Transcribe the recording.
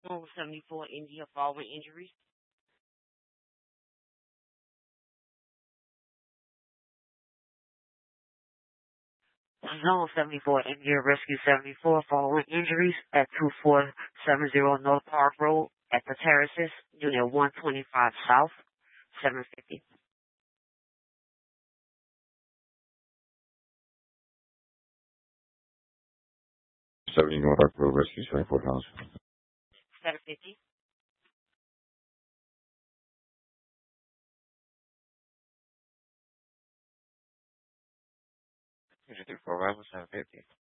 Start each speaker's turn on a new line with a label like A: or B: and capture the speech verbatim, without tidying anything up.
A: Zone seventy-four, India, following injuries. Zone seventy-four, India, Rescue seventy-four, following injuries at two four seven zero North Park Road at the Terraces, Unit one twenty-five South, seven fifty.
B: seventy North Park Road, Rescue seventy-four pounds.
A: seven fifty.
B: Four seven fifty.